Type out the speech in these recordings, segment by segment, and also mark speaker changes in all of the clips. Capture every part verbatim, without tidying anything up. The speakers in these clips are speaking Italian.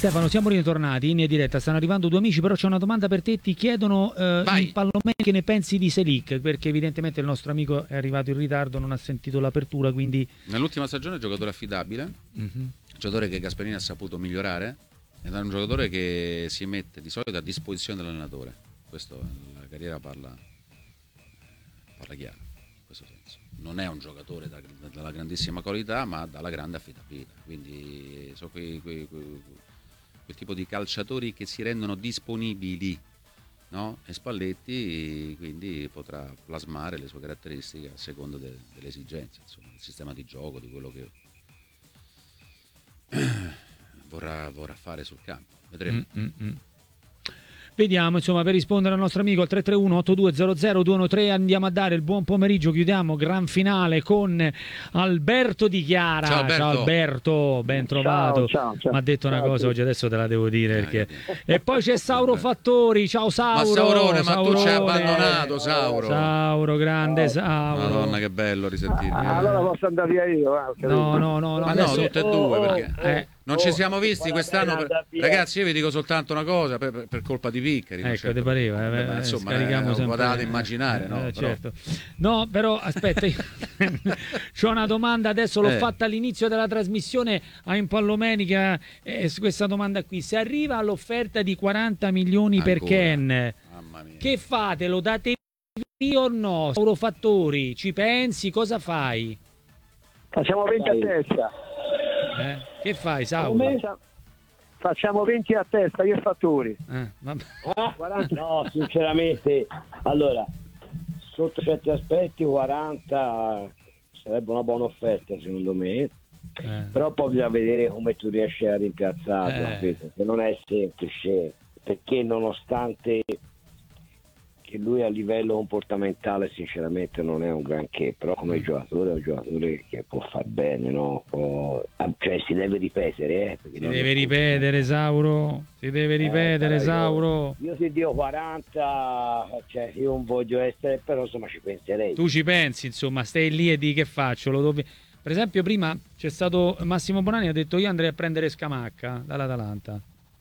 Speaker 1: Stefano, siamo ritornati in diretta, stanno arrivando due amici, però c'è una domanda per te, ti chiedono eh, in Pallomeni che ne pensi di Selic, perché evidentemente il nostro amico è arrivato in ritardo, non ha sentito l'apertura, quindi...
Speaker 2: Nell'ultima stagione è un giocatore affidabile, mm-hmm. giocatore che Gasperini ha saputo migliorare, ed è un giocatore che si mette di solito a disposizione dell'allenatore, questo la carriera parla, parla chiaro, in questo senso. Non è un giocatore da, dalla grandissima qualità, ma dalla grande affidabilità, quindi sono quei, quei, quei, quel tipo di calciatori che si rendono disponibili, no? E Spalletti quindi potrà plasmare le sue caratteristiche a seconda de, delle esigenze, insomma, del sistema di gioco, di quello che vorrà, vorrà fare sul campo. Vedremo.
Speaker 1: Mm-mm. Vediamo, insomma, per rispondere al nostro amico al tre tre uno otto due zero zero due uno tre andiamo a dare il buon pomeriggio, chiudiamo gran finale con Alberto Di Chiara.
Speaker 2: Ciao Alberto,
Speaker 1: ciao Alberto, ben trovato. Mi ha detto una
Speaker 3: ciao,
Speaker 1: cosa
Speaker 3: sì.
Speaker 1: oggi, adesso te la devo dire perché... E poi c'è Sauro Fattori, ciao Sauro.
Speaker 2: Ma Saurone, ma
Speaker 1: Saurone.
Speaker 2: tu ci hai abbandonato, Sauro.
Speaker 1: Sauro, grande Sauro.
Speaker 2: Madonna che bello risentirmi.
Speaker 3: Ah, allora posso andare via io. Eh,
Speaker 1: no, no, no, no.
Speaker 2: Ma
Speaker 1: Adesso...
Speaker 2: no, tutte e due perché...
Speaker 1: Eh.
Speaker 2: Non ci siamo visti quest'anno, per... ragazzi. Io vi dico soltanto una cosa: per, per colpa di Viccari.
Speaker 1: Ecco,
Speaker 2: certo.
Speaker 1: te pareva, eh,
Speaker 2: Beh, insomma,
Speaker 1: scarichiamo
Speaker 2: eh,
Speaker 1: sempre.
Speaker 2: potevate immaginare, no?
Speaker 1: Eh,
Speaker 2: però...
Speaker 1: certo. No, però aspetta, c'ho una domanda adesso, l'ho
Speaker 2: eh. fatta
Speaker 1: all'inizio della trasmissione a Impallomenica. Eh, questa domanda qui: se arriva all'offerta di quaranta milioni
Speaker 2: Ancora.
Speaker 1: per Ken,
Speaker 2: Mamma mia.
Speaker 1: che fate? Lo date via o no? Sauro Fattori, ci pensi? Cosa fai?
Speaker 3: Facciamo venti a testa.
Speaker 1: Eh? Che fai, Sauro?
Speaker 3: Facciamo venti a testa, io e Fattori.
Speaker 1: Eh, vabbè.
Speaker 4: quaranta No, sinceramente, allora, sotto certi aspetti quaranta sarebbe una buona offerta secondo me,
Speaker 1: Eh.
Speaker 4: però poi bisogna vedere come tu riesci a rimpiazzarlo,
Speaker 1: Eh.
Speaker 4: capito? Che non è semplice, perché nonostante che lui a livello comportamentale sinceramente non è un granché, però come giocatore è un giocatore che può far bene, no? Può... cioè si deve ripetere, eh,
Speaker 1: si deve ripetere, Sauro, si deve ripetere, eh, Sauro.
Speaker 4: Io, io ti dico quaranta, cioè io non voglio essere, però insomma ci penserei.
Speaker 1: Tu ci pensi, insomma, stai lì e di che faccio? Lo dove... Per esempio prima c'è stato Massimo Bonani, ha detto io andrei a prendere Scamacca dall'Atalanta.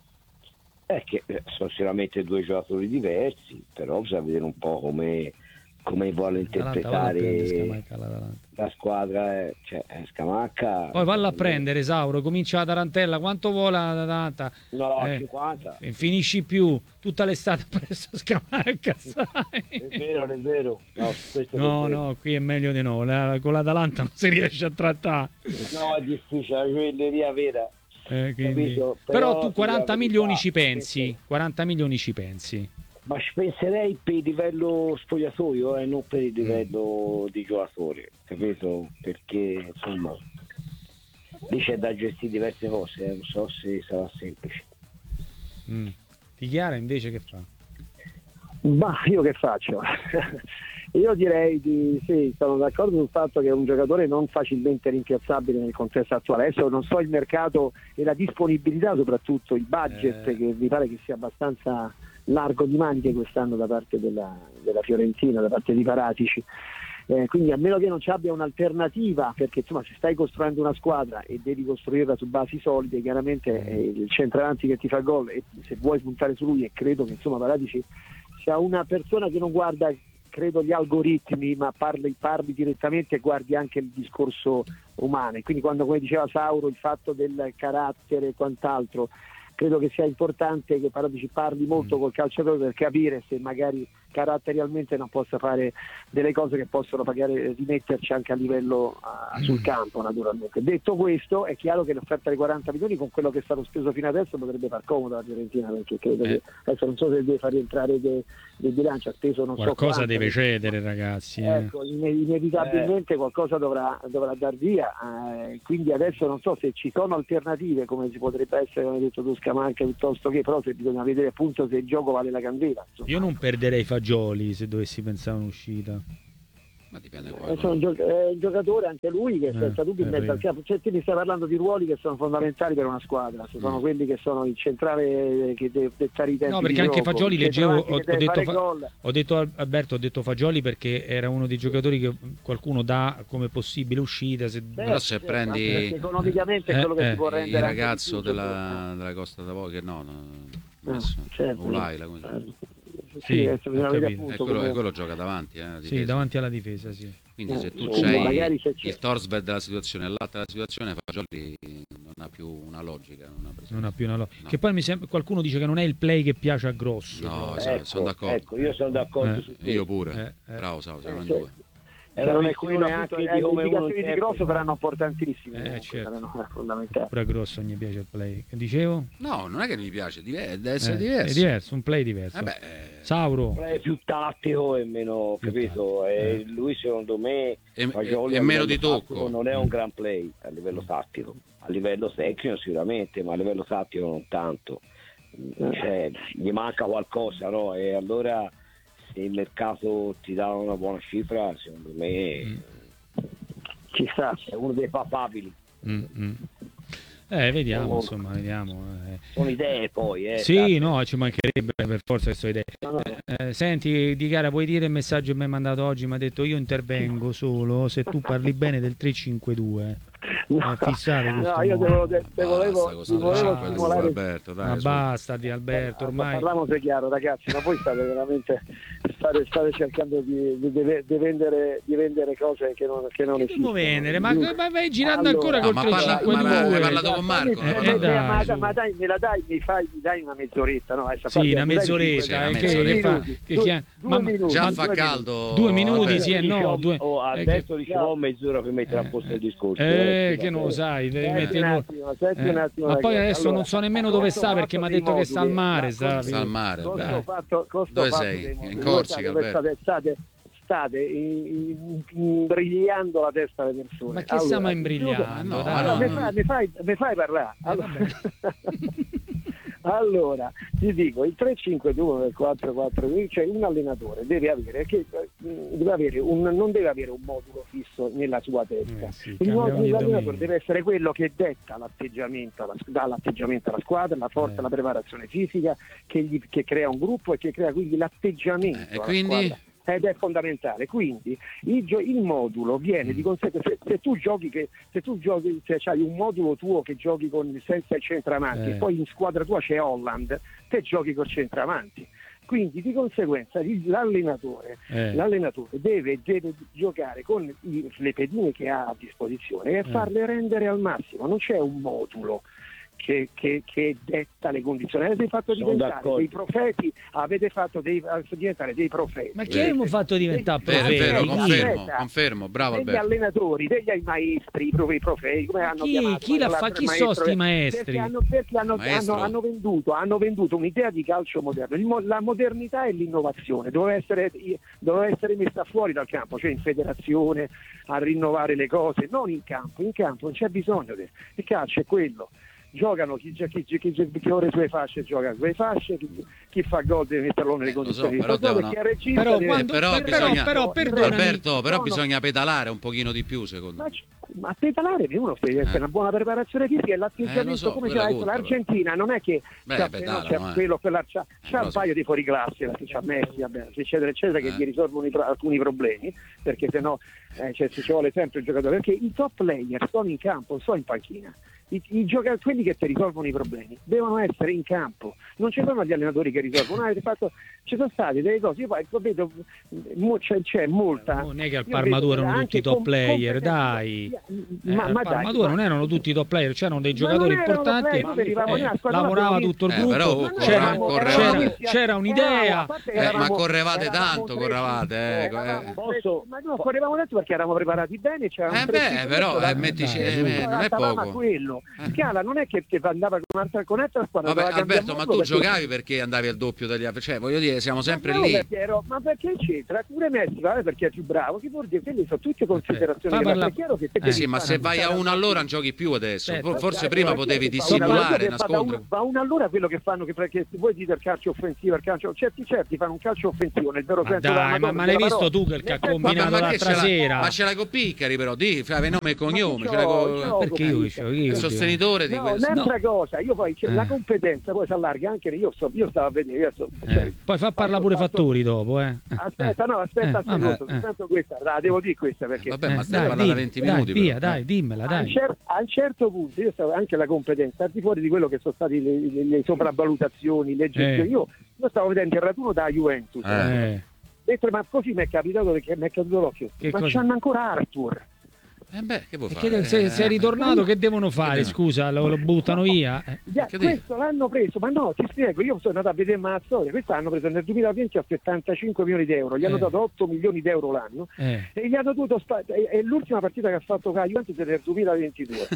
Speaker 4: È che sono sicuramente due giocatori diversi, però bisogna vedere un po' come, come vuole interpretare la squadra, cioè Scamacca.
Speaker 1: Poi valla a prendere, Sauro, comincia la tarantella, quanto vuole l'Atalanta?
Speaker 4: No,
Speaker 1: eh,
Speaker 4: cinquanta.
Speaker 1: Finisci più, tutta l'estate presso Scamacca, sai?
Speaker 4: È vero, è vero. No,
Speaker 1: no,
Speaker 4: è vero.
Speaker 1: no, qui è meglio di no, la, con l'Atalanta non si riesce a trattare.
Speaker 4: No, è difficile, la gioielleria vera.
Speaker 1: Eh, quindi...
Speaker 4: Però,
Speaker 1: però tu quaranta milioni ci pensi, quaranta milioni ci pensi.
Speaker 4: Ma ci penserei per il livello spogliatoio e eh, non per il livello mm. di giocatore, capito? Perché insomma lì c'è da gestire diverse cose, eh. non so se sarà semplice.
Speaker 1: Mm. Di Chiara invece che fa?
Speaker 3: Ma io che faccio? Io direi di sì, sono d'accordo sul fatto che è un giocatore non facilmente rimpiazzabile nel contesto attuale. Adesso non so il mercato e la disponibilità, soprattutto il budget, eh. che mi pare che sia abbastanza largo di maniche quest'anno da parte della, della Fiorentina, da parte di Paratici. Eh, quindi a meno che non ci abbia un'alternativa, perché insomma se stai costruendo una squadra e devi costruirla su basi solide, chiaramente è il centravanti che ti fa gol, e se vuoi puntare su lui, e credo che insomma Paratici sia una persona che non guarda credo gli algoritmi, ma parli, parli direttamente e guardi anche il discorso umano. E quindi quando, come diceva Sauro, il fatto del carattere e quant'altro, credo che sia importante che Paratici parli molto col calciatore per capire se magari caratterialmente non possa fare delle cose che possono pagare, rimetterci anche a livello uh, sul campo, naturalmente. Detto questo, è chiaro che l'offerta di quaranta milioni con quello che è stato speso fino adesso potrebbe far comodo la Fiorentina, perché credo eh. che adesso non so se deve far rientrare dei, dei bilanci, ha speso non
Speaker 1: qualcosa
Speaker 3: so quanto,
Speaker 1: deve cedere, ragazzi. Eh.
Speaker 3: Ecco, inevitabilmente eh. qualcosa dovrà, dovrà dar via, eh, quindi adesso non so se ci sono alternative, come si potrebbe essere, come hai detto tu, Scamacca, piuttosto che, però se bisogna vedere appunto se il gioco vale la candela. Insomma.
Speaker 1: Io non perderei Fagioli se dovessi pensare a un'uscita.
Speaker 2: Ma dipende
Speaker 3: eh, sono gio- è un giocatore anche lui che senza eh, dubbio in mezzo al campo. Cioè, ti mi stai parlando di ruoli che sono fondamentali per una squadra, sono mm. quelli che sono il centrale che deve dettare i tempi.
Speaker 1: No, perché
Speaker 3: di
Speaker 1: anche
Speaker 3: gioco,
Speaker 1: Fagioli leggevo, ho, ho, detto
Speaker 3: fa-
Speaker 1: ho detto Alberto, ho detto Fagioli perché era uno dei giocatori che qualcuno dà come possibile uscita. Se...
Speaker 2: Beh, però se prendi
Speaker 3: economicamente è quello che
Speaker 2: eh,
Speaker 3: si può rendere
Speaker 2: il ragazzo della, della Costa d'Avorio, che no, no, no certo, Ulaila, come
Speaker 1: sì,
Speaker 3: è
Speaker 2: quello, quello gioca davanti, eh,
Speaker 1: sì, davanti alla difesa, sì.
Speaker 2: Quindi se tu c'hai il Torsberg della situazione e l'altra della situazione, Fagioli non ha più una logica, non ha,
Speaker 1: non ha più una logica. No. Che poi mi sembra, qualcuno dice che non è il play che piace a Grosso.
Speaker 2: No,
Speaker 4: ecco,
Speaker 2: sono d'accordo.
Speaker 4: Ecco, io sono d'accordo
Speaker 1: eh.
Speaker 4: su
Speaker 2: questo. Io pure. Eh, eh. Bravo, Sao, siamo in due.
Speaker 3: Era non è quello anche di come le indicazioni di Grosso saranno importantissime,
Speaker 1: eh, certo.
Speaker 3: saranno fondamentali.
Speaker 1: Pure a Grosso non gli piace il play. Che dicevo?
Speaker 2: No, non è che mi piace, deve essere
Speaker 1: eh,
Speaker 2: diverso.
Speaker 1: È diverso, un play diverso.
Speaker 2: Eh beh,
Speaker 1: Sauro.
Speaker 4: Un play più tattico e meno, più capito? E lui secondo me
Speaker 2: e, e meno di tocco.
Speaker 4: Non è un gran play a livello tattico, a livello tecnico sicuramente, ma a livello tattico non tanto. Cioè, gli manca qualcosa, no? E allora se il mercato ti dà una buona cifra, secondo me mm. ci sta, è uno dei papabili.
Speaker 1: Mm-hmm. Eh, vediamo, insomma, vediamo. Eh.
Speaker 4: Sono idee poi, eh.
Speaker 1: Sì, tanto. No, ci mancherebbe per forza che sono idee. No, no. Eh, senti, Di Cara, puoi dire il messaggio che mi hai mandato oggi? Mi ha detto io intervengo solo se tu parli bene del tre cinque due.
Speaker 3: No, fissare no, io devo, te, te volevo, ti volevo stimolare
Speaker 2: Alberto, dai,
Speaker 1: ma basta di Alberto ormai.
Speaker 3: Parliamoci chiaro, ragazzi, ma voi state veramente state, state cercando di, di, di, vendere, di vendere cose che non, che non esistono.
Speaker 1: Vendere, ma, ma vai girando
Speaker 3: allora,
Speaker 1: ancora
Speaker 2: no,
Speaker 1: col
Speaker 2: tre cinque due. Ma hai parlato con Marco?
Speaker 3: Eh, eh, dai, ma, ma dai, me la dai, mi fai, mi dai una mezz'oretta, no? Essa
Speaker 1: sì, una mezz'oretta,
Speaker 2: dai,
Speaker 1: che, che fa, che
Speaker 3: due, due minuti,
Speaker 2: già
Speaker 3: due
Speaker 2: fa
Speaker 3: minuti.
Speaker 2: caldo.
Speaker 1: Due minuti, sì, no, due.
Speaker 4: Oh, adesso diciamo mezz'ora per mettere a posto il discorso.
Speaker 1: Eh, che non lo sai, devi mettere un attimo, ma poi adesso non so nemmeno dove sta perché mi ha detto che sta al mare, sta
Speaker 2: al mare.
Speaker 3: Dove
Speaker 2: sei? In Corsica,
Speaker 3: state state imbrigliando la testa alle persone.
Speaker 1: Ma che allora, stiamo imbrigliando?
Speaker 3: No, no, mi, fai, mi, fai, mi fai parlare. Allora, allora, ti dico, il tre cinque due del quattro quattro due, cioè un allenatore deve avere, che, deve avere un, non deve avere un modulo fisso nella sua testa. Eh sì, il modulo dell'allenatore deve essere quello che detta l'atteggiamento alla, dà l'atteggiamento alla squadra, la forza, eh. la preparazione fisica, che, gli, che crea un gruppo e che crea quindi l'atteggiamento
Speaker 2: eh, e quindi?
Speaker 3: Squadra. Ed è fondamentale, quindi il, gio- il modulo viene di conseguenza, se, se tu giochi che se tu giochi, se hai un modulo tuo che giochi con senza il centravanti, eh. e poi in squadra tua c'è Holland, te giochi col centravanti. Quindi di conseguenza l'allenatore, eh. l'allenatore deve, deve giocare con i, le pedine che ha a disposizione e eh. farle rendere al massimo, non c'è un modulo Che, che, che detta le condizioni. Avete fatto diventare dei profeti, avete fatto dei, diventare dei profeti.
Speaker 1: Ma chi abbiamo fatto diventare profeti?
Speaker 2: Vero, vero, confermo, confermo, bravo
Speaker 3: degli
Speaker 2: Alberto.
Speaker 3: allenatori, degli maestri, i profeti, come hanno
Speaker 1: chi,
Speaker 3: chiamato?
Speaker 1: Chi la fa? Chi sono sti maestri?
Speaker 3: Perché hanno, perché hanno, hanno, hanno, venduto, hanno venduto un'idea di calcio moderno. Il, la modernità e l'innovazione doveva essere, doveva essere messa fuori dal campo, cioè in federazione, a rinnovare le cose, non in campo. In campo non c'è bisogno di, il calcio è quello. Giocano chi, chi, chi, chi, chi ora sulle fasce gioca sulle fasce, chi, chi fa gol deve metterlo nelle condizioni.
Speaker 2: So, però, devono...
Speaker 3: però,
Speaker 2: deve...
Speaker 3: quando,
Speaker 2: però,
Speaker 3: però,
Speaker 2: bisogna...
Speaker 1: però, però
Speaker 2: Alberto, però
Speaker 3: no,
Speaker 2: bisogna pedalare un pochino di più, secondo
Speaker 3: ma,
Speaker 2: me.
Speaker 3: Ma a pedalare uno deve essere eh. una buona preparazione fisica e l'atteggiamento, eh, so, come c'è detto l'Argentina, non è che
Speaker 2: Beh,
Speaker 3: c'ha,
Speaker 2: pedalano,
Speaker 3: no, c'è
Speaker 2: eh.
Speaker 3: quello, quella, c'ha, c'ha
Speaker 2: eh,
Speaker 3: un
Speaker 2: so.
Speaker 3: paio di fuoriclasse, c'ha Messi, vabbè, eccetera, eccetera, che
Speaker 2: eh.
Speaker 3: gli risolvono i, alcuni problemi, perché sennò eh, cioè, ci vuole sempre il giocatore, perché i top player sono in campo, sono in panchina. I, i giocatori, quelli che ti risolvono i problemi devono essere in campo, non ci sono gli allenatori che risolvono. Avete fatto, ci sono state delle cose, io poi vedo c'è, c'è molta,
Speaker 1: non è che al Parma-due erano tutti top player, dai, ma, eh, ma al Parma-due non erano tutti top player, c'erano dei giocatori importanti, eh, lavorava tutto il
Speaker 2: eh,
Speaker 1: gruppo,
Speaker 2: però,
Speaker 1: c'era,
Speaker 2: correvate,
Speaker 1: c'era, c'era un'idea,
Speaker 2: eh, eh, ma correvate tanto, correvate,
Speaker 3: eh, posso, ma no, correvamo tanto perché eravamo preparati bene, c'era
Speaker 2: eh beh, però eh, mettici, eh, non è poco.
Speaker 3: Quello, Scalano.
Speaker 2: Eh.
Speaker 3: Scala non è che, che andava con un'altra, con un'altra squadra.
Speaker 2: Vabbè, Alberto, ma tu
Speaker 3: perché...
Speaker 2: giocavi perché andavi al doppio degli altri, cioè voglio dire, siamo sempre
Speaker 3: ma no,
Speaker 2: lì.
Speaker 3: Perché ero... Ma perché c'entra? Pure Messi, vabbè, perché è più bravo. Che vuol dire? Quelle sono tutte considerazioni.
Speaker 1: Okay. Parla...
Speaker 3: È chiaro che te
Speaker 2: eh, sì, ma se vai a una all'ora non giochi più adesso. Certo. Forse prima
Speaker 3: eh,
Speaker 2: potevi
Speaker 3: certo,
Speaker 2: dissimulare, nascondere.
Speaker 3: Va una allora quello che fanno, che perché se voi dite il calcio offensivo, il calcio, certi certi fanno un calcio offensivo nel vero
Speaker 1: ma
Speaker 3: senso.
Speaker 1: Dai, ma, ma l'hai visto tu che ha combinato
Speaker 2: ma
Speaker 1: l'altra sera?
Speaker 2: Ma ce l'hai con Piccari però, di, fai nome e cognome, ce l'hai con...
Speaker 1: perché io, io, io
Speaker 2: il sostenitore di
Speaker 3: no,
Speaker 2: questo.
Speaker 3: Un'altra no. cosa, io poi
Speaker 1: eh.
Speaker 3: la competenza poi si allarga anche io, so, io stavo a vedere, io so, cioè,
Speaker 1: eh. poi fa parlare pure
Speaker 3: fatto...
Speaker 1: Fattori dopo, eh.
Speaker 3: Aspetta, no, aspetta
Speaker 1: eh,
Speaker 3: un secondo, soltanto questa, la devo dire questa perché
Speaker 2: vabbè, ma
Speaker 1: eh,
Speaker 2: stai parlando da venti
Speaker 1: dai,
Speaker 2: minuti
Speaker 1: via,
Speaker 2: però.
Speaker 1: dai, dimmela, dai.
Speaker 3: A un, cer- a un certo punto io stavo anche la competenza, al di fuori di quello che sono state le, le, le sopravvalutazioni, le gestioni,
Speaker 1: eh.
Speaker 3: io, io stavo vedendo il raduno da Juventus.
Speaker 1: Eh.
Speaker 3: Detto, ma così mi è capitato perché mi è caduto l'occhio.
Speaker 1: Che
Speaker 3: ma
Speaker 1: cosa?
Speaker 3: c'hanno ancora Arthur.
Speaker 2: Eh beh, che può
Speaker 1: Perché
Speaker 2: fare?
Speaker 1: se, se è ritornato
Speaker 3: eh,
Speaker 1: che devono fare?
Speaker 2: eh,
Speaker 1: Scusa, lo, lo buttano via? Eh.
Speaker 3: Yeah, questo
Speaker 2: dico?
Speaker 3: l'hanno preso, ma no, ti spiego, io sono andato a vedere la storia, questo hanno preso nel duemilaventi a settantacinque milioni di euro, gli hanno
Speaker 1: Eh.
Speaker 3: dato otto milioni di euro l'anno
Speaker 1: Eh.
Speaker 3: e gli hanno dovuto spa- è l'ultima partita che ha fatto con la Juventus è nel duemilaventidue.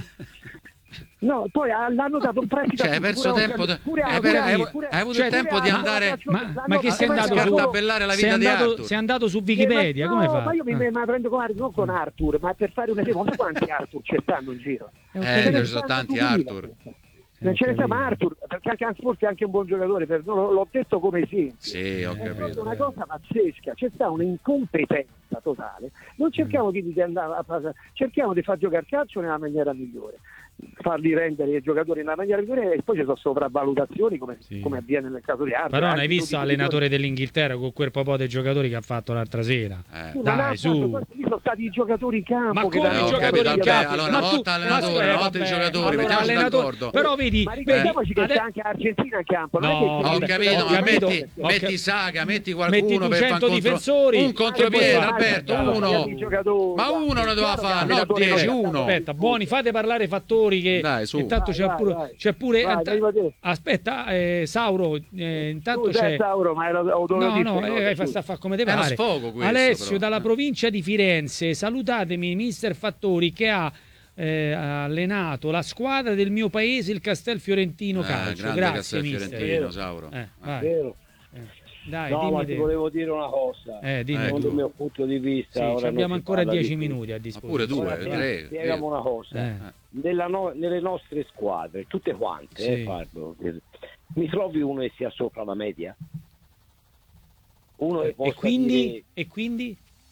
Speaker 3: No, poi l'hanno dato un prestito.
Speaker 2: Cioè, hai perso tempo. Da... Pure, hai, pure, hai, pure, hai avuto
Speaker 1: cioè,
Speaker 2: il tempo di andare.
Speaker 1: Ma, ma che sei andato
Speaker 2: a
Speaker 1: su,
Speaker 2: tabellare la
Speaker 1: sei
Speaker 2: vita di
Speaker 1: andato,
Speaker 2: Arthur?
Speaker 1: sei andato su Wikipedia?
Speaker 3: Eh,
Speaker 1: come
Speaker 3: no,
Speaker 1: fa?
Speaker 3: ma io mi,
Speaker 1: eh.
Speaker 3: mi prendo con Arthur, non con Arthur, ma per fare un esempio, ma quanti Arthur ci stanno in giro?
Speaker 2: Eh,
Speaker 3: ce
Speaker 2: ci
Speaker 3: ne
Speaker 2: sono tanti
Speaker 3: duemila.
Speaker 2: Arthur.
Speaker 3: Non ce ne sta, ma Arthur, perché anche, forse è anche un buon giocatore, per, no, l'ho detto come esempio.
Speaker 2: Sì, ho
Speaker 3: È
Speaker 2: capito.
Speaker 3: una cosa pazzesca, c'è sta un'incompetenza totale. Non cerchiamo quindi di andare a fare, cerchiamo di far giocare calcio nella maniera migliore, farli rendere i giocatori nella maniera migliore e poi ci sono sopravvalutazioni come,
Speaker 1: sì.
Speaker 3: come avviene nel caso di Arthur.
Speaker 1: Però non hai visto l'allenatore dell'Inghilterra con quel po' dei giocatori che ha fatto l'altra sera?
Speaker 2: Eh.
Speaker 1: Dai, su.
Speaker 3: Fatto, sono stati i giocatori in campo.
Speaker 1: Ma
Speaker 3: che
Speaker 1: come
Speaker 3: danno
Speaker 1: i giocatori in
Speaker 2: capito,
Speaker 1: campo?
Speaker 2: allora,
Speaker 1: Ma
Speaker 2: una
Speaker 1: tu,
Speaker 2: volta allenatore,
Speaker 1: ma
Speaker 2: una volta i
Speaker 1: vabbè,
Speaker 2: giocatori,
Speaker 1: allora,
Speaker 2: mettiamoci
Speaker 1: allenatore-
Speaker 2: d'accordo.
Speaker 1: Però vedi,
Speaker 3: Ma ricordiamoci
Speaker 1: eh,
Speaker 3: che
Speaker 1: ade-
Speaker 3: c'è anche Argentina in campo. Non
Speaker 1: No,
Speaker 3: è che
Speaker 2: Ho
Speaker 1: vabbè,
Speaker 2: capito,
Speaker 1: ho
Speaker 2: ma
Speaker 1: capito,
Speaker 2: metti,
Speaker 1: ho
Speaker 2: metti
Speaker 1: cap-
Speaker 2: Saga, metti
Speaker 1: metti
Speaker 2: qualcuno per fare
Speaker 1: duecento
Speaker 2: contro...
Speaker 1: difensori,
Speaker 2: un contropiede,
Speaker 1: e poi-
Speaker 2: Alberto,
Speaker 1: Ah,
Speaker 2: uno. Ma uno ne doveva fare, no dieci, uno.
Speaker 1: Aspetta, buoni, fate parlare Fattori che
Speaker 2: Dai, su.
Speaker 1: intanto
Speaker 3: Vai,
Speaker 1: c'è
Speaker 3: vai,
Speaker 1: pure,
Speaker 3: vai.
Speaker 1: c'è pure
Speaker 3: Vai,
Speaker 1: ant-
Speaker 3: arriva te.
Speaker 1: aspetta, eh, Sauro, eh, intanto
Speaker 3: Tu sei
Speaker 1: c'è
Speaker 3: Sauro, ma era, o dove
Speaker 1: No,
Speaker 3: dici,
Speaker 1: no,
Speaker 3: no,
Speaker 1: eh, fa,
Speaker 3: scusa.
Speaker 1: sta a fa come te
Speaker 2: È uno
Speaker 1: pare.
Speaker 2: sfogo questo,
Speaker 1: Alessio
Speaker 2: però.
Speaker 1: dalla provincia di Firenze, salutatemi mister Fattori che ha eh, allenato la squadra del mio paese, il Castelfiorentino
Speaker 2: Ah,
Speaker 1: Calcio.
Speaker 2: grande
Speaker 1: Grazie mister.
Speaker 2: Castelfiorentino, Sauro.
Speaker 1: Eh, vai.
Speaker 4: Vero?
Speaker 1: Eh, Dai,
Speaker 4: no,
Speaker 1: dimmi
Speaker 4: ma
Speaker 1: te.
Speaker 4: ti volevo dire una cosa.
Speaker 1: Eh, dimmi
Speaker 2: Ecco.
Speaker 1: tu.
Speaker 4: Secondo il mio punto di vista,
Speaker 1: Sì,
Speaker 4: ora
Speaker 1: ci
Speaker 4: non
Speaker 1: abbiamo
Speaker 4: si
Speaker 1: ancora
Speaker 4: parla
Speaker 1: dieci
Speaker 4: di più.
Speaker 1: minuti a
Speaker 2: Ma
Speaker 1: disposizione.
Speaker 2: pure
Speaker 4: Ora,
Speaker 2: due,
Speaker 4: spiega-
Speaker 2: tre.
Speaker 4: Spiegami una cosa.
Speaker 1: Eh.
Speaker 4: Nella no- nelle nostre squadre, tutte quante,
Speaker 1: Sì.
Speaker 4: eh, parlo, mi trovi uno che sia sopra la media? Uno che
Speaker 1: E
Speaker 4: possa
Speaker 1: quindi,
Speaker 4: dire,
Speaker 1: e quindi?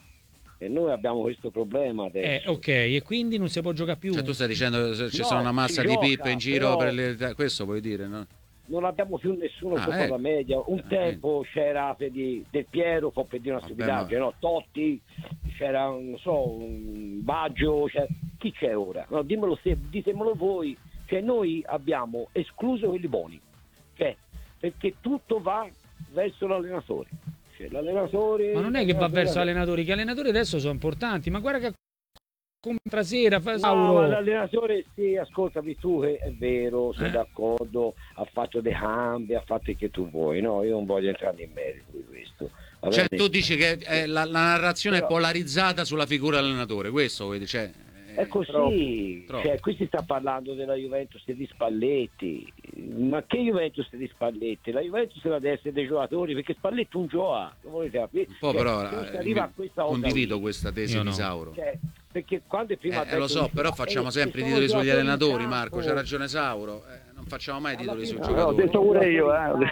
Speaker 4: e noi abbiamo questo problema
Speaker 1: Eh,
Speaker 4: adesso.
Speaker 1: ok, e quindi non si può giocare più.
Speaker 2: Cioè tu stai dicendo che ci
Speaker 4: No,
Speaker 2: sono una massa
Speaker 4: si
Speaker 2: di
Speaker 4: gioca,
Speaker 2: pippe in giro
Speaker 4: però-
Speaker 2: per le... questo vuoi dire, no?
Speaker 4: Non abbiamo più nessuno
Speaker 2: Ah,
Speaker 4: sopra
Speaker 2: ecco.
Speaker 4: la media. Un
Speaker 2: Eh,
Speaker 4: tempo c'era per di, Del Piero, può per dire una
Speaker 2: Vabbè,
Speaker 4: stupidaggine, no? Totti, c'era non so, un Baggio, c'è... chi c'è ora? No, dimmelo se, ditemelo voi. Cioè noi abbiamo escluso quelli buoni, cioè, perché tutto va verso l'allenatore. Cioè, l'allenatore
Speaker 1: Ma non è che va verso allenatori, che allenatori adesso sono importanti, ma guarda che come sera fa
Speaker 4: No,
Speaker 1: Sauro.
Speaker 4: ma l'allenatore sì, ascoltami tu, che è vero, sono
Speaker 2: Eh.
Speaker 4: d'accordo, ha fatto dei cambi, ha fatto il che tu vuoi, no? Io non voglio entrare in merito di questo. Va
Speaker 2: Cioè
Speaker 4: bene?
Speaker 2: tu dici che eh, la, la narrazione
Speaker 4: Però-
Speaker 2: è polarizzata sulla figura dell'allenatore, questo vuoi dire? Cioè, eh,
Speaker 4: È così,
Speaker 2: troppo, troppo.
Speaker 4: cioè, qui si sta parlando della Juventus e di Spalletti, ma che Juventus e di Spalletti? La Juventus deve essere dei giocatori, perché Spalletti un gioca, lo volete capire?
Speaker 2: Un po'
Speaker 4: Cioè,
Speaker 2: però
Speaker 4: se si
Speaker 2: eh,
Speaker 4: arriva a
Speaker 2: mi-
Speaker 4: questa cosa
Speaker 2: condivido
Speaker 4: qui,
Speaker 2: questa tesi
Speaker 1: Io
Speaker 2: di
Speaker 1: no.
Speaker 2: Sauro.
Speaker 4: cioè, perché quando prima
Speaker 2: Eh, lo so, però facciamo sempre i titoli sugli allenatori, Marco, c'ha ragione Sauro, eh, non facciamo mai i titoli sui
Speaker 4: fine-
Speaker 3: No, ho
Speaker 2: giocatori.
Speaker 3: detto pure io, eh.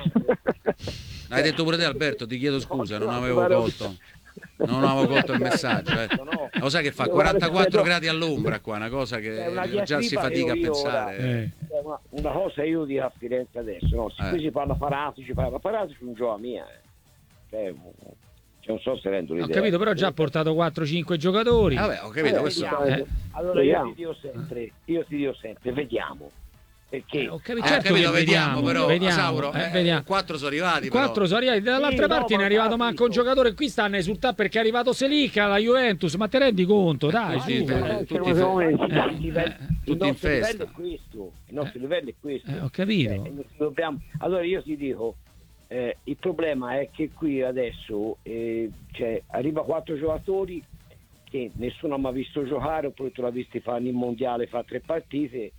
Speaker 2: L'hai detto pure te Alberto, ti chiedo scusa, non
Speaker 3: No,
Speaker 2: avevo
Speaker 3: guarda-
Speaker 2: colto. Non avevo colto il messaggio, eh.
Speaker 4: No.
Speaker 2: Lo sai che fa
Speaker 3: Guarda,
Speaker 2: quarantaquattro
Speaker 3: no.
Speaker 2: gradi all'ombra qua, una cosa
Speaker 4: È
Speaker 2: che
Speaker 4: una
Speaker 2: già si
Speaker 4: diatriba
Speaker 2: fatica a
Speaker 4: che io
Speaker 2: pensare.
Speaker 1: ora- Eh.
Speaker 4: È Una, una cosa io dico a Firenze adesso, no? Se
Speaker 2: Eh.
Speaker 4: qui si parla Paratici, parla Paratici un gioco mia, eh. Cioè, cioè, non so se rendo
Speaker 1: Ho
Speaker 4: l'idea.
Speaker 1: capito, però già ha portato quattro cinque giocatori.
Speaker 2: Eh, Vabbè, ho capito,
Speaker 4: Allora,
Speaker 2: questo...
Speaker 4: vediamo.
Speaker 1: Eh.
Speaker 4: Allora io
Speaker 3: Vediamo.
Speaker 4: ti dico sempre, io ti dico sempre, vediamo. Perché
Speaker 1: Eh, ho capito,
Speaker 2: Eh,
Speaker 1: certo
Speaker 2: capito,
Speaker 1: che
Speaker 2: vediamo, però
Speaker 1: vediamo,
Speaker 2: Sauro,
Speaker 1: eh,
Speaker 2: eh,
Speaker 1: vediamo.
Speaker 2: quattro sono arrivati,
Speaker 1: Quattro
Speaker 2: però.
Speaker 1: sono arrivati, dall'altra
Speaker 4: Sì,
Speaker 1: parte
Speaker 4: no,
Speaker 1: ne è
Speaker 4: ma
Speaker 1: arrivato
Speaker 4: capito.
Speaker 1: manco un giocatore, qui stanno a esultare perché è arrivato Selica alla Juventus, ma te rendi conto, dai,
Speaker 2: tutti,
Speaker 1: su.
Speaker 2: eh,
Speaker 1: Eh,
Speaker 2: tutti,
Speaker 3: Come siamo messi?
Speaker 4: il
Speaker 1: eh,
Speaker 4: livello-
Speaker 1: eh,
Speaker 4: il
Speaker 2: tutti in
Speaker 4: nostro
Speaker 2: festa.
Speaker 4: livello è questo, il nostro livello è questo.
Speaker 1: eh, ho capito.
Speaker 4: Eh, non ci dobbiamo- Allora io ti dico, eh, il problema è che qui adesso eh, cioè, arriva quattro giocatori che nessuno ha mai visto giocare, oppure tu l'hai visti fare in mondiale, fa tre partite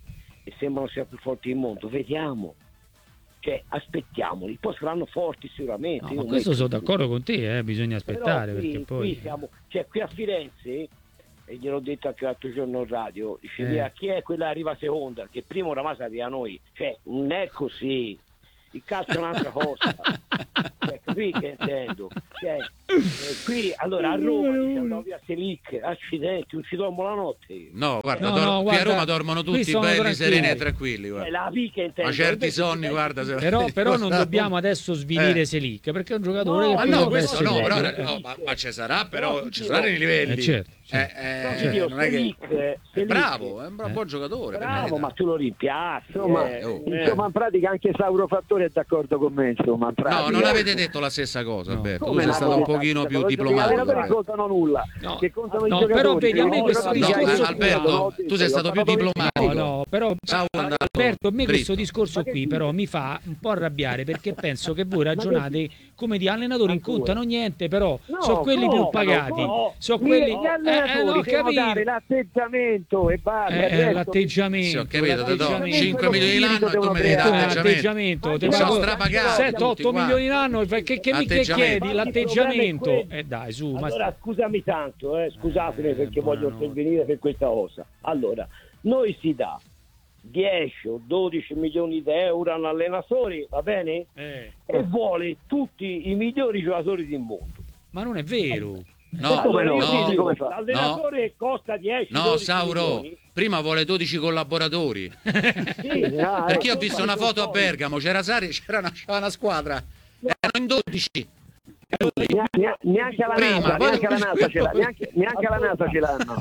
Speaker 4: e sembrano sia più forti del mondo, vediamo. Cioè, aspettiamoli, poi saranno forti sicuramente.
Speaker 1: No, ma questo sono d'accordo con te, eh, bisogna aspettare.
Speaker 4: Qui,
Speaker 1: perché poi...
Speaker 4: qui, siamo, cioè, qui a Firenze, e gliel'ho detto anche l'altro giorno in radio, dice,
Speaker 1: eh.
Speaker 4: chi è quella che arriva seconda? Che prima oramai sapeva noi, cioè non è così, il calcio è un'altra cosa. Cioè, qui che intendo, cioè, eh, qui allora a Roma dice, andavo via Selic, accidenti, non ci dormo la notte.
Speaker 2: No, guarda,
Speaker 1: No,
Speaker 2: dor-
Speaker 1: no,
Speaker 2: qui
Speaker 1: guarda,
Speaker 2: a Roma dormono
Speaker 1: qui
Speaker 2: tutti
Speaker 1: sono
Speaker 2: belli,
Speaker 1: tranquilli.
Speaker 2: sereni e tranquilli,
Speaker 4: Eh,
Speaker 2: guarda.
Speaker 4: la pica intendo.
Speaker 2: Ma certi
Speaker 4: Invece-
Speaker 2: sonni, guarda, se-
Speaker 1: Però, però non dobbiamo adesso svilire
Speaker 2: Eh.
Speaker 1: Selic, perché è un giocatore
Speaker 4: No,
Speaker 1: che
Speaker 2: Ma
Speaker 4: Io
Speaker 2: no,
Speaker 1: potrebbe
Speaker 2: questo
Speaker 1: essere
Speaker 2: no, però,
Speaker 1: meglio.
Speaker 2: no, ma, ma ci sarà, però
Speaker 4: Però
Speaker 2: ci
Speaker 4: ti
Speaker 2: saranno i
Speaker 4: dico-
Speaker 2: livelli.
Speaker 1: Eh, certo, certo.
Speaker 2: Eh, eh,
Speaker 4: No, ti
Speaker 1: Certo.
Speaker 4: dico,
Speaker 2: non è che
Speaker 4: Selic,
Speaker 2: è
Speaker 4: Selic,
Speaker 2: bravo, è un bra-
Speaker 1: Eh.
Speaker 2: buon giocatore. per
Speaker 4: bravo,
Speaker 2: carità.
Speaker 4: ma tu lo rimpiazzi.
Speaker 3: Insomma,
Speaker 4: eh,
Speaker 2: oh.
Speaker 4: eh.
Speaker 3: insomma, in pratica anche Sauro Fattori è d'accordo con me, insomma, in pratica.
Speaker 2: No, non avete detto la stessa cosa,
Speaker 1: No.
Speaker 2: Alberto. Tu
Speaker 3: Come
Speaker 2: sei
Speaker 3: no?
Speaker 2: stato un
Speaker 3: No,
Speaker 2: pochino
Speaker 3: no,
Speaker 2: più
Speaker 3: no, Gli
Speaker 2: diplomatico.
Speaker 3: allenatori non
Speaker 2: dai.
Speaker 3: contano nulla,
Speaker 1: No.
Speaker 3: che contano
Speaker 1: No,
Speaker 3: i giocatori.
Speaker 1: però vedi, a me
Speaker 3: Io
Speaker 1: questo
Speaker 3: non
Speaker 2: No,
Speaker 3: dico-
Speaker 1: discorso
Speaker 2: eh,
Speaker 1: qui-
Speaker 2: Alberto,
Speaker 3: no,
Speaker 2: tu sei stato più
Speaker 3: no,
Speaker 2: diplomatico.
Speaker 1: No, no, però
Speaker 2: Ciao, andato
Speaker 1: Alberto, a me questo
Speaker 2: dritto.
Speaker 1: discorso
Speaker 3: Ma che
Speaker 1: qui
Speaker 3: dici?
Speaker 1: però mi fa un po' arrabbiare perché penso che voi
Speaker 3: che
Speaker 1: ragionate come di allenatori non
Speaker 3: Ancora.
Speaker 1: contano niente, però
Speaker 3: No,
Speaker 1: sono quelli più
Speaker 3: contano,
Speaker 1: pagati,
Speaker 3: no.
Speaker 1: sono
Speaker 3: Gli-
Speaker 1: quelli
Speaker 3: gli
Speaker 1: eh,
Speaker 3: allenatori
Speaker 1: eh, no,
Speaker 3: devono
Speaker 1: capito.
Speaker 3: dare l'atteggiamento e basta.
Speaker 1: Eh,
Speaker 3: il
Speaker 1: eh,
Speaker 3: resto-
Speaker 1: l'atteggiamento,
Speaker 2: Sì, ho capito, te do
Speaker 1: l'atteggiamento.
Speaker 2: cinque milioni l'anno e tu mi devi
Speaker 3: Come
Speaker 2: dare
Speaker 1: Come
Speaker 2: atteggiamento.
Speaker 1: atteggiamento, te
Speaker 3: Ma
Speaker 2: sono
Speaker 1: pago
Speaker 2: strapagati
Speaker 1: sette
Speaker 2: tutti
Speaker 1: otto
Speaker 2: qua.
Speaker 1: milioni l'anno, che, che, che mi che
Speaker 2: Atteggiamento.
Speaker 1: chiedi?
Speaker 4: Ma il problema
Speaker 1: L'atteggiamento?
Speaker 4: è quello.
Speaker 1: Eh dai, su, ma
Speaker 4: Allora scusami tanto, eh, scusatemi
Speaker 1: Eh,
Speaker 4: perché voglio
Speaker 1: buonanotte.
Speaker 4: intervenire per questa cosa. Allora, noi si dà dieci o dodici milioni di euro a un allenatore, va bene?
Speaker 1: eh,
Speaker 4: E vuole tutti i migliori giocatori del mondo.
Speaker 1: ma non è vero.
Speaker 2: No,
Speaker 3: Come no?
Speaker 2: no,
Speaker 3: Quindi come fa?
Speaker 4: L'allenatore costa dieci
Speaker 2: no,
Speaker 4: dodici
Speaker 2: Sauro,
Speaker 4: milioni.
Speaker 2: prima vuole dodici collaboratori.
Speaker 4: Sì,
Speaker 3: Ah,
Speaker 2: Perché io ho
Speaker 3: eh,
Speaker 2: visto una foto a Bergamo, c'era Sari, c'era una, c'era una squadra, erano in dodici.
Speaker 3: Neanche, neanche alla
Speaker 2: Prima,
Speaker 3: NASA,
Speaker 2: poi-
Speaker 3: neanche alla NASA ce l'ha, neanche, neanche alla NASA ce l'hanno.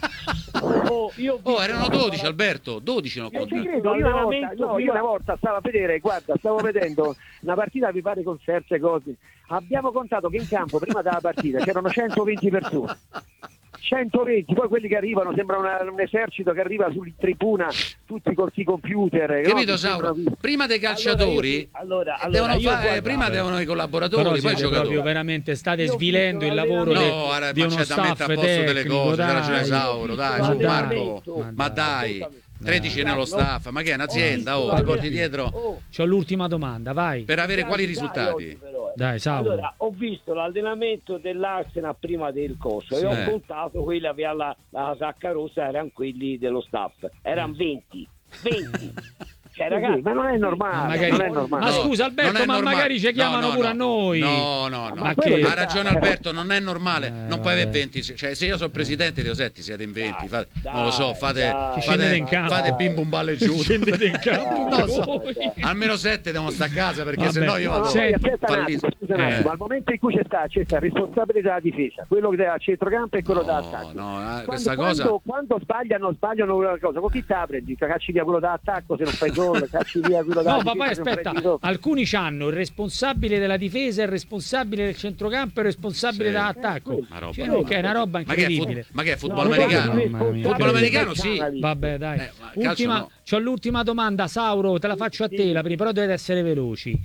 Speaker 4: Oh, io ho
Speaker 2: Oh,
Speaker 4: visto-
Speaker 2: erano dodici, Alberto, dodici non
Speaker 3: Io ci
Speaker 2: contato.
Speaker 3: credo, io una volta,
Speaker 4: L'allenamento
Speaker 3: no, io
Speaker 4: prima-
Speaker 3: una volta stavo a vedere, guarda, stavo vedendo una partita, vi pare con certe cose. Abbiamo contato che in campo prima della partita c'erano centoventi persone. centoventi, poi quelli che arrivano sembra una- un esercito che arriva su tribuna tutti con i computer. no?
Speaker 2: Capito,
Speaker 3: Che
Speaker 2: Sauro?
Speaker 3: sembrano-
Speaker 2: Prima dei calciatori
Speaker 4: Allora, allora,
Speaker 2: devono
Speaker 4: io
Speaker 2: fare,
Speaker 4: guarda-
Speaker 2: prima devono i collaboratori,
Speaker 1: Però
Speaker 2: poi i
Speaker 1: siete
Speaker 2: giocatori.
Speaker 1: proprio veramente state
Speaker 4: Io ho
Speaker 1: svilendo
Speaker 4: visto
Speaker 1: il lavoro
Speaker 4: l'allenamento-
Speaker 1: de-
Speaker 2: No, guarda,
Speaker 1: di
Speaker 2: ma
Speaker 1: uno
Speaker 2: c'è da mettere
Speaker 1: staff
Speaker 2: a posto delle
Speaker 1: tecnico,
Speaker 2: cose, c'ha ragione
Speaker 1: dai.
Speaker 2: Sauro, dai,
Speaker 1: Ma
Speaker 2: su
Speaker 1: dai,
Speaker 2: Marco,
Speaker 1: ma
Speaker 2: ma
Speaker 1: dai.
Speaker 2: dai, tredici nello staff, ma che è un'azienda, oh,
Speaker 1: Dai.
Speaker 2: ti porti dietro
Speaker 4: Oh,
Speaker 1: C'ho l'ultima domanda, vai.
Speaker 2: per avere quali
Speaker 4: dai,
Speaker 2: risultati?
Speaker 4: oggi però, eh.
Speaker 1: Dai, Sauro.
Speaker 4: Allora, ho visto l'allenamento dell'Arsenal prima del coso
Speaker 1: Sì.
Speaker 4: e ho
Speaker 2: Eh.
Speaker 4: contato quelli che aveva la, la sacca rossa, erano quelli dello staff, erano venti. venti. Cioè,
Speaker 3: Sì,
Speaker 4: ragazzi,
Speaker 3: ma non è normale,
Speaker 1: Ma magari-
Speaker 3: non è normale.
Speaker 1: Ma
Speaker 2: No,
Speaker 1: scusa,
Speaker 2: non
Speaker 1: Alberto,
Speaker 2: è
Speaker 1: ma
Speaker 2: normale.
Speaker 1: magari ci chiamano
Speaker 2: No, no,
Speaker 1: pure a
Speaker 2: no.
Speaker 1: noi.
Speaker 2: No, no, no.
Speaker 1: Ma
Speaker 3: quello
Speaker 1: che...
Speaker 2: Ha ragione Alberto, non è normale,
Speaker 1: Eh,
Speaker 2: non puoi avere
Speaker 1: vabbè.
Speaker 2: venti, cioè se io sono presidente dico senti siete in venti,
Speaker 4: Dai,
Speaker 2: fate,
Speaker 4: dai,
Speaker 2: non lo so, fate,
Speaker 4: dai,
Speaker 1: Scendete in
Speaker 2: fate,
Speaker 1: campo.
Speaker 2: fate bim bum balle giù.
Speaker 1: Scendete in campo.
Speaker 2: Non lo so.
Speaker 1: voi.
Speaker 2: Almeno sette devono stare a casa perché
Speaker 1: Vabbè.
Speaker 2: sennò io
Speaker 3: No, no,
Speaker 2: vado
Speaker 1: Senti,
Speaker 3: aspetta un attimo,
Speaker 2: fallito.
Speaker 3: scusa un
Speaker 2: Eh.
Speaker 3: attimo, al momento in cui c'è sta, c'è sta il responsabile della difesa, quello che dà centrocampo e quello
Speaker 2: No,
Speaker 3: da attacco.
Speaker 2: no, eh,
Speaker 3: Quando,
Speaker 2: questa
Speaker 3: quando,
Speaker 2: cosa
Speaker 3: quando sbagliano, sbagliano una cosa, con chi te la prendi? Cacci via quello da attacco se non fai gol, cacci via quello da
Speaker 1: No,
Speaker 3: difesa
Speaker 1: ma poi
Speaker 3: se non
Speaker 1: aspetta,
Speaker 3: prendi gol.
Speaker 1: alcuni hanno il responsabile della difesa, il responsabile del centrocampo e il responsabile
Speaker 2: Sì.
Speaker 1: dell'attacco.
Speaker 2: Una roba
Speaker 1: Cioè,
Speaker 2: normale.
Speaker 1: che è una roba
Speaker 2: Ma che è,
Speaker 1: incredibile.
Speaker 2: fut- ma che è football
Speaker 3: No,
Speaker 2: americano?
Speaker 3: guarda,
Speaker 1: Mamma mia.
Speaker 2: Football americano sì.
Speaker 1: Vabbè, dai.
Speaker 2: Eh, ma calcio
Speaker 1: Ultima,
Speaker 2: no.
Speaker 1: c'ho l'ultima domanda, Sauro, te la faccio a te, la prima, però dovete essere veloci.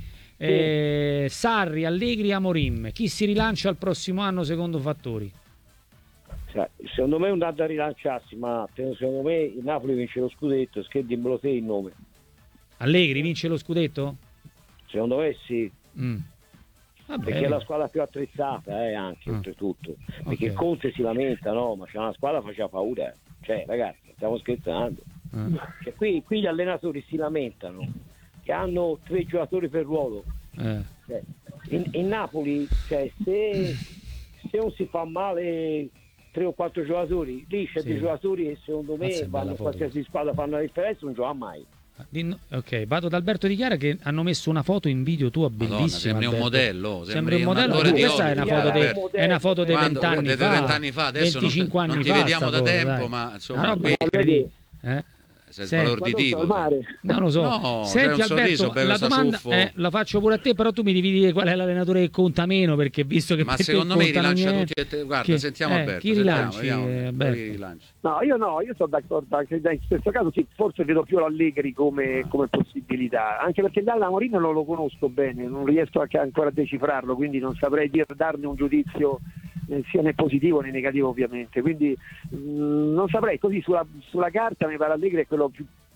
Speaker 1: Eh, Sarri, Allegri, Amorim, chi si rilancia il prossimo anno secondo Fattori?
Speaker 4: cioè, secondo me è un dato da rilanciarsi, ma secondo me il Napoli vince lo scudetto, scherdimmelo te il nome.
Speaker 1: Allegri vince lo scudetto?
Speaker 4: Secondo me sì,
Speaker 1: Mm. Vabbè.
Speaker 4: perché è la squadra più attrezzata eh, anche
Speaker 1: Ah.
Speaker 4: oltretutto. Perché
Speaker 1: Ok.
Speaker 4: Conte si lamenta, no? Ma c'è una squadra che faceva paura. eh. Cioè, ragazzi, stiamo scherzando.
Speaker 1: Eh.
Speaker 4: Cioè, qui, qui gli allenatori si lamentano che hanno tre giocatori per ruolo.
Speaker 1: Eh.
Speaker 4: Cioè, in, in Napoli, cioè, se, se non si fa male tre o quattro giocatori, lì c'è
Speaker 1: Sì.
Speaker 4: dei giocatori che secondo me
Speaker 1: Mazza, è bella
Speaker 4: vanno in
Speaker 1: foto.
Speaker 4: qualsiasi squadra, fanno la differenza, non gioca mai.
Speaker 1: Di- Ok, vado da Alberto Di Chiara che hanno messo una foto in video tua
Speaker 2: Madonna,
Speaker 1: bellissima.
Speaker 2: sembri un
Speaker 1: Alberto.
Speaker 2: modello,
Speaker 1: Sembri un modello.
Speaker 2: attore di
Speaker 1: Questa è una
Speaker 2: Hollywood,
Speaker 1: foto de-
Speaker 2: Alberto.
Speaker 1: è una foto dei
Speaker 2: Quando-
Speaker 1: vent'anni
Speaker 2: dei
Speaker 1: fa.
Speaker 2: vent'anni fa, adesso non-
Speaker 1: venticinque anni
Speaker 2: non ti
Speaker 1: fa
Speaker 2: vediamo
Speaker 1: sta
Speaker 2: da
Speaker 1: foto,
Speaker 2: tempo,
Speaker 1: dai.
Speaker 2: ma, insomma,
Speaker 1: Una roba
Speaker 2: qui-
Speaker 1: incredibile. Eh?
Speaker 2: sei
Speaker 1: Senti,
Speaker 2: sbalorditivo.
Speaker 3: al mare.
Speaker 1: Non lo so.
Speaker 2: No,
Speaker 1: Senti
Speaker 2: c'è un sorriso,
Speaker 1: Alberto,
Speaker 2: bello
Speaker 1: la
Speaker 2: sta
Speaker 1: domanda
Speaker 2: suffo.
Speaker 1: eh, la faccio pure a te, però tu mi devi dire qual è l'allenatore che conta meno, perché visto che
Speaker 2: Ma
Speaker 1: per te
Speaker 2: secondo me
Speaker 1: contano
Speaker 2: rilancia
Speaker 1: niente-
Speaker 2: tutti e te. Guarda,
Speaker 1: Chi-
Speaker 2: sentiamo
Speaker 1: eh,
Speaker 2: Alberto.
Speaker 1: chi
Speaker 2: sentiamo,
Speaker 1: rilanci,
Speaker 2: vediamo,
Speaker 1: eh,
Speaker 2: chi
Speaker 1: Alberto?
Speaker 2: rilancia.
Speaker 3: No, io no, io sono d'accordo anche in questo caso sì, forse vedo più l'Allegri come, come possibilità, anche perché Dalla Morino non lo conosco bene, non riesco anche ancora a decifrarlo, quindi non saprei dir, darne un giudizio eh, sia né positivo né negativo ovviamente, quindi mh, non saprei, così sulla, sulla carta mi pare Allegri è quello più,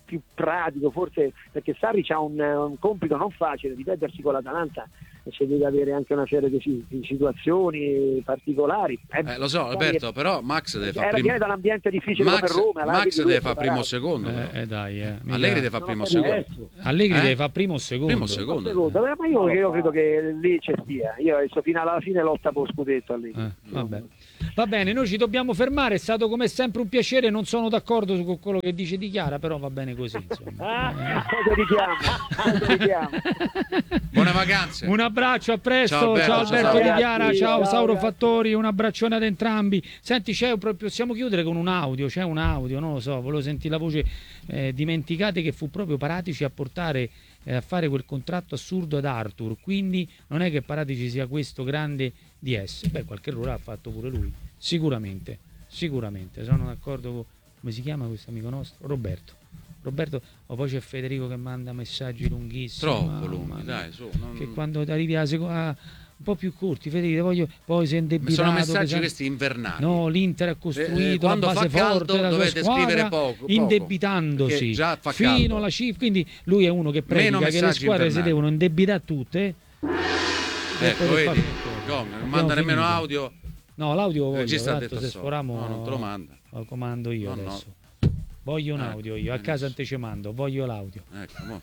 Speaker 3: più pratico, forse perché Sarri ha un, un compito non facile di perdersi con l'Atalanta e c'è deve avere anche una serie di, di situazioni particolari.
Speaker 2: Eh, eh, lo so Alberto, però Max deve fare primo.
Speaker 3: Viene dall'ambiente difficile
Speaker 2: Max,
Speaker 3: per Roma.
Speaker 2: Max deve fare primo o secondo.
Speaker 1: Eh, eh, dai, eh.
Speaker 2: Allegri deve fare primo o secondo.
Speaker 1: Allegri
Speaker 2: eh?
Speaker 1: deve fare primo o secondo.
Speaker 2: Primo o secondo.
Speaker 3: secondo. Ma io, io credo che lì c'è stia. Io adesso fino alla fine lotta per lo scudetto Allegri.
Speaker 1: Eh, vabbè. Va bene, noi ci dobbiamo fermare, è stato come sempre un piacere, non sono d'accordo con quello che dice Di Chiara, però va bene così, insomma.
Speaker 3: Ah, cosa richiamo? Cosa richiamo?
Speaker 2: Buone vacanze.
Speaker 1: Un abbraccio, a presto.
Speaker 2: Ciao Alberto,
Speaker 1: ciao Alberto
Speaker 2: ciao.
Speaker 1: Di Chiara, ciao,
Speaker 3: Ciao,
Speaker 1: Sauro
Speaker 3: grazie.
Speaker 1: Fattori, un abbraccione ad entrambi. Senti, c'è un- possiamo chiudere con un audio, c'è un audio, non lo so, volevo sentire la voce. Eh, dimenticate che fu proprio Paratici a portare eh, a fare quel contratto assurdo ad Arthur, quindi non è che Paratici sia questo grande di S. Beh, qualche errore ha fatto pure lui, sicuramente, sicuramente, sono d'accordo con, come si chiama questo amico nostro? Roberto. Roberto, o poi c'è Federico che manda messaggi lunghissimi.
Speaker 2: Troppo
Speaker 1: mamma
Speaker 2: lunghi,
Speaker 1: mia.
Speaker 2: dai, su. Non...
Speaker 1: Che quando arrivi alla seconda, un po' più corti, Federico, voglio, poi sei
Speaker 2: Ma
Speaker 1: indebitato.
Speaker 2: sono messaggi
Speaker 1: pesante.
Speaker 2: questi invernali.
Speaker 1: No, l'Inter ha
Speaker 2: Eh, eh,
Speaker 1: costruito la
Speaker 2: quando
Speaker 1: base
Speaker 2: fa caldo
Speaker 1: forte della sua
Speaker 2: dovete
Speaker 1: squadra,
Speaker 2: scrivere poco, poco,
Speaker 1: indebitandosi
Speaker 2: perché già fa
Speaker 1: fino
Speaker 2: caldo.
Speaker 1: alla cifra. Quindi lui è uno che
Speaker 2: Meno
Speaker 1: predica che le
Speaker 2: messaggi
Speaker 1: squadre si
Speaker 2: invernali.
Speaker 1: devono indebitare tutte.
Speaker 2: Ecco,
Speaker 1: poi
Speaker 2: vedi,
Speaker 1: fa-
Speaker 2: Gong, non
Speaker 1: Abbiamo
Speaker 2: manda nemmeno
Speaker 1: finito.
Speaker 2: audio.
Speaker 1: No, l'audio voglio,
Speaker 2: Regista ha
Speaker 1: tanto
Speaker 2: detto
Speaker 1: se
Speaker 2: so.
Speaker 1: sforiamo
Speaker 2: No, non te lo manda.
Speaker 1: lo comando io
Speaker 2: No, no.
Speaker 1: adesso. Voglio un
Speaker 2: Eh,
Speaker 1: audio io, a
Speaker 2: benissimo.
Speaker 1: casa te ci mando, voglio l'audio.
Speaker 2: Ecco, mo.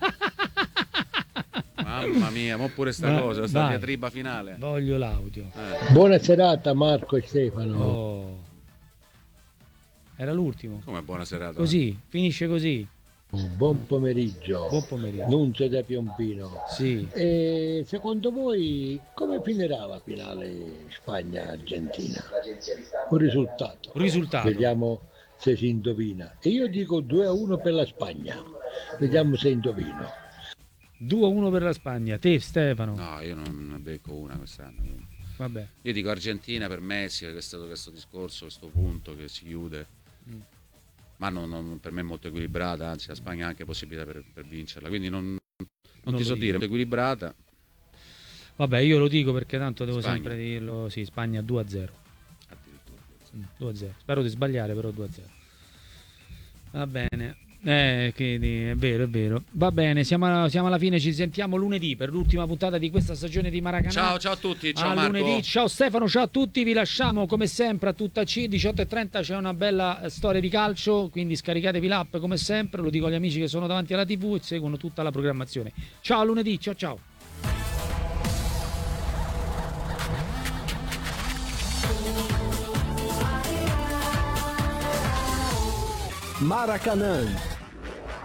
Speaker 2: Mamma mia, mo pure sta
Speaker 1: Va-
Speaker 2: cosa, sta
Speaker 1: vai.
Speaker 2: diatriba finale.
Speaker 1: Voglio l'audio.
Speaker 2: Eh,
Speaker 5: Buona serata Marco e Stefano.
Speaker 1: Oh. Era l'ultimo.
Speaker 2: come buona serata.
Speaker 1: Così, finisce così.
Speaker 5: Buon pomeriggio.
Speaker 1: Buon pomeriggio.
Speaker 5: Nunzio da Piombino.
Speaker 1: Sì.
Speaker 5: E secondo voi come finirà la finale Spagna-Argentina? Un risultato.
Speaker 1: Un risultato.
Speaker 5: Vediamo se si indovina. E io dico due a uno per la Spagna. Vediamo se indovino.
Speaker 1: due a uno per la Spagna. Te Stefano.
Speaker 2: No, io non ne becco una quest'anno. quindi.
Speaker 1: Vabbè.
Speaker 2: Io dico Argentina per Messi, che è stato questo discorso, questo punto che si chiude.
Speaker 1: Mm.
Speaker 2: Ma non, non- per me è molto equilibrata, anzi la Spagna ha anche possibilità per, per vincerla. Quindi non, non
Speaker 1: Non
Speaker 2: ti
Speaker 1: lo
Speaker 2: so
Speaker 1: dico.
Speaker 2: dire, è equilibrata.
Speaker 1: Vabbè, io lo dico perché tanto devo
Speaker 2: Spagna.
Speaker 1: sempre dirlo. Sì, Spagna due a zero.
Speaker 2: Addirittura.
Speaker 1: Mm, due a zero. Spero di sbagliare, però due a zero. Va bene. Eh, che di- è vero, è vero. Va bene, siamo, siamo alla fine, ci sentiamo lunedì per l'ultima puntata di questa stagione di Maracanã.
Speaker 2: Ciao, ciao a tutti, ciao
Speaker 1: a
Speaker 2: Marco.
Speaker 1: lunedì. Ciao Stefano, ciao a tutti, vi lasciamo come sempre a tutta C, diciotto e trenta c'è una bella eh, storia di calcio, quindi scaricatevi l'app come sempre, lo dico agli amici che sono davanti alla tivù e seguono tutta la programmazione. Ciao a lunedì, ciao ciao.
Speaker 6: Maracanã